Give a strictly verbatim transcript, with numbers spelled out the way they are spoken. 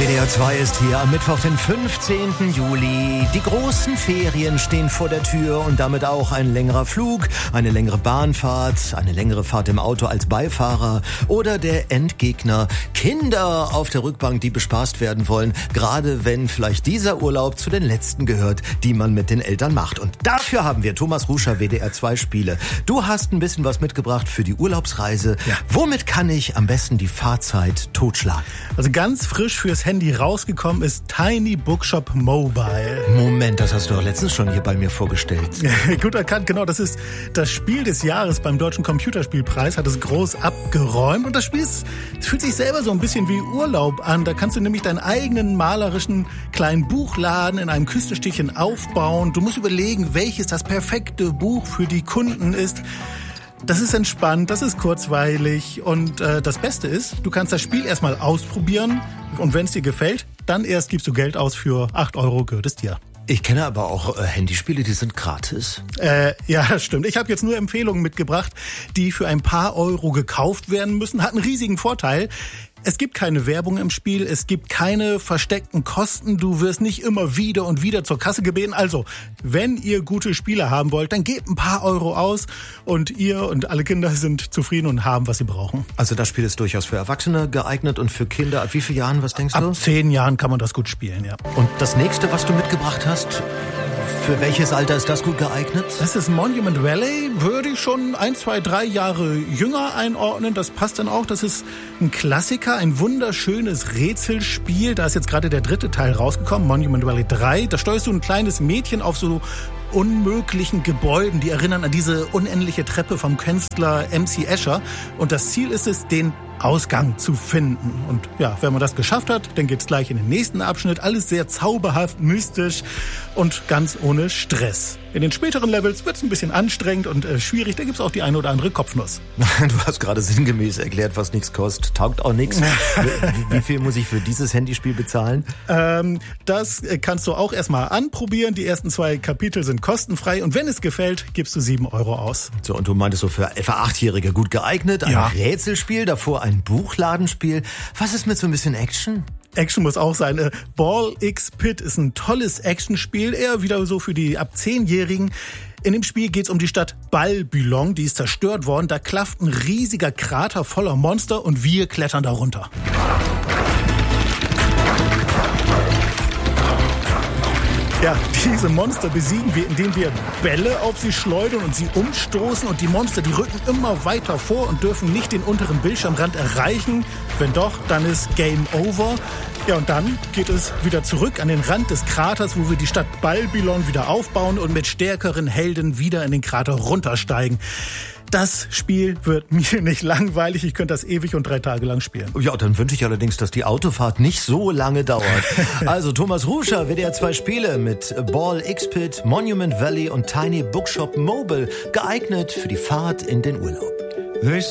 W D R zwei ist hier am Mittwoch, den fünfzehnten Juli. Die großen Ferien stehen vor der Tür und damit auch ein längerer Flug, eine längere Bahnfahrt, eine längere Fahrt im Auto als Beifahrer oder der Endgegner. Kinder auf der Rückbank, die bespaßt werden wollen, gerade wenn vielleicht dieser Urlaub zu den letzten gehört, die man mit den Eltern macht. Und dafür haben wir Thomas Ruscher, W D R zwei Spiele. Du hast ein bisschen was mitgebracht für die Urlaubsreise. Ja. Womit kann ich am besten die Fahrzeit totschlagen? Also ganz frisch fürs Handy rausgekommen ist Tiny Bookshop Mobile. Moment, das hast du doch letztens schon hier bei mir vorgestellt. Gut erkannt, genau. Das ist das Spiel des Jahres beim Deutschen Computerspielpreis, hat es groß abgeräumt. Und das Spiel ist, das fühlt sich selber so ein bisschen wie Urlaub an. Da kannst du nämlich deinen eigenen malerischen kleinen Buchladen in einem Küstenstädtchen aufbauen. Du musst überlegen, welches das perfekte Buch für die Kunden ist. Das ist entspannt, das ist kurzweilig und äh, das Beste ist, du kannst das Spiel erstmal ausprobieren und wenn es dir gefällt, dann erst gibst du Geld aus für acht Euro, gehört es dir. Ich kenne aber auch äh, Handyspiele, die sind gratis. Äh, ja, das stimmt. Ich habe jetzt nur Empfehlungen mitgebracht, die für ein paar Euro gekauft werden müssen. Hat einen riesigen Vorteil. Es gibt keine Werbung im Spiel, es gibt keine versteckten Kosten, du wirst nicht immer wieder und wieder zur Kasse gebeten. Also, wenn ihr gute Spiele haben wollt, dann gebt ein paar Euro aus und ihr und alle Kinder sind zufrieden und haben, was sie brauchen. Also das Spiel ist durchaus für Erwachsene geeignet und für Kinder. Ab wie vielen Jahren, was denkst du? Ab zehn Jahren kann man das gut spielen, ja. Und das nächste, was du mitgebracht hast, für welches Alter ist das gut geeignet? Das ist Monument Valley, würde ich schon ein, zwei, drei Jahre jünger einordnen. Das passt dann auch. Das ist ein Klassiker, ein wunderschönes Rätselspiel. Da ist jetzt gerade der dritte Teil rausgekommen, Monument Valley drei. Da steuerst du ein kleines Mädchen auf so unmöglichen Gebäuden, die erinnern an diese unendliche Treppe vom Künstler M C Escher. Und das Ziel ist es, den Ausgang zu finden. Und ja, wenn man das geschafft hat, dann geht's gleich in den nächsten Abschnitt. Alles sehr zauberhaft, mystisch und ganz ohne Stress. In den späteren Levels wird's ein bisschen anstrengend und äh, schwierig. Da gibt's auch die eine oder andere Kopfnuss. Du hast gerade sinngemäß erklärt, was nichts kostet. Taugt auch nichts. Wie, wie viel muss ich für dieses Handyspiel bezahlen? Ähm, das kannst du auch erstmal anprobieren. Die ersten zwei Kapitel sind kostenfrei. Und wenn es gefällt, gibst du sieben Euro aus. So, und du meintest so für etwa Achtjährige gut geeignet. Ein Ja. Rätselspiel, davor ein Buchladenspiel. Was ist mit so ein bisschen Action? Action muss auch sein. Ball X Pit ist ein tolles Actionspiel, eher wieder so für die ab zehnjährigen. In dem Spiel geht's um die Stadt Balbylon, die ist zerstört worden. Da klafft ein riesiger Krater voller Monster und wir klettern da runter. Ja, diese Monster besiegen wir, indem wir Bälle auf sie schleudern und sie umstoßen. Und die Monster, die rücken immer weiter vor und dürfen nicht den unteren Bildschirmrand erreichen. Wenn doch, dann ist Game Over. Ja, und dann geht es wieder zurück an den Rand des Kraters, wo wir die Stadt Balbylon wieder aufbauen und mit stärkeren Helden wieder in den Krater runtersteigen. Das Spiel wird mir nicht langweilig. Ich könnte das ewig und drei Tage lang spielen. Ja, dann wünsche ich allerdings, dass die Autofahrt nicht so lange dauert. Also Thomas Ruscher, W D R zwei Spiele mit Ball X Pit, Monument Valley und Tiny Bookshop Mobile, geeignet für die Fahrt in den Urlaub.